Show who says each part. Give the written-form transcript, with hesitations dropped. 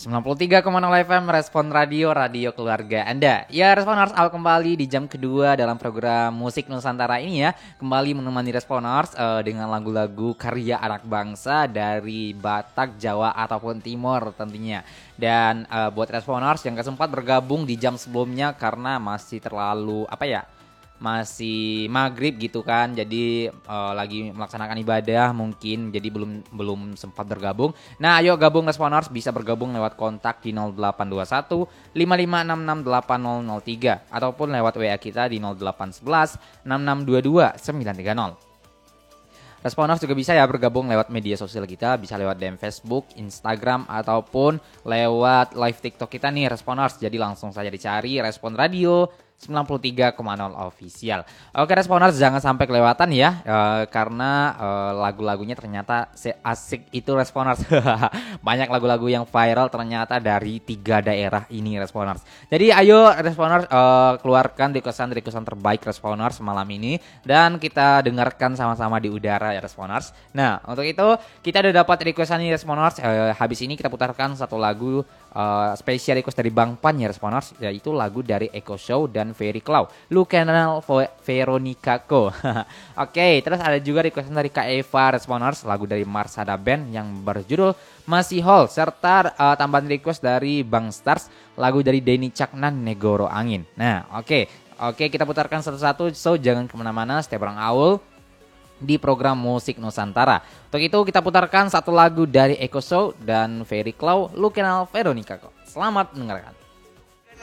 Speaker 1: 93,0 FM Respon Radio, radio keluarga Anda. Ya, Responers kembali di jam kedua dalam program Musik Nusantara ini ya. Kembali menemani Responers dengan lagu-lagu karya anak bangsa dari Batak, Jawa ataupun Timur tentunya. Dan buat Responers yang sempat bergabung di jam sebelumnya karena masih terlalu masih maghrib gitu kan, jadi lagi melaksanakan ibadah mungkin, jadi belum sempat bergabung. Nah, ayo gabung Responers, bisa bergabung lewat kontak di 0821 55668003 ataupun lewat WA kita di 0811 6622 930. Responers juga bisa ya bergabung lewat media sosial kita, bisa lewat DM Facebook, Instagram, ataupun lewat live TikTok kita nih Responers. Jadi langsung saja dicari Respon Radio 93,0 official. Oke Responers, jangan sampai kelewatan ya, karena lagu-lagunya ternyata asik itu Responers. Banyak lagu-lagu yang viral ternyata dari 3 daerah ini Responers. Jadi ayo Responers, keluarkan requestan terbaik Responers malam ini dan kita dengarkan sama-sama di udara ya Responers. Nah, untuk itu kita udah dapat requestan nih Responers. Habis ini kita putarkan satu lagu spesial request dari Bang Pan ya Responers, yaitu lagu dari Echo Show dan Ferry Cloud, Lu Kenal Veronica Ko. Oke, terus ada juga requestan dari Kak Eva Responers, lagu dari Marsada Band yang berjudul Masih Hall, serta tambahan request dari Bang Stars, lagu dari Denny Caknan Negoro Angin. Nah, oke, kita putarkan satu-satu, so jangan kemana-mana, stay bareng Aul di program Musik Nusantara. Untuk itu kita putarkan satu lagu dari Echo Show dan Ferry Cloud, Lu Kenal Veronica Ko. Selamat mendengarkan.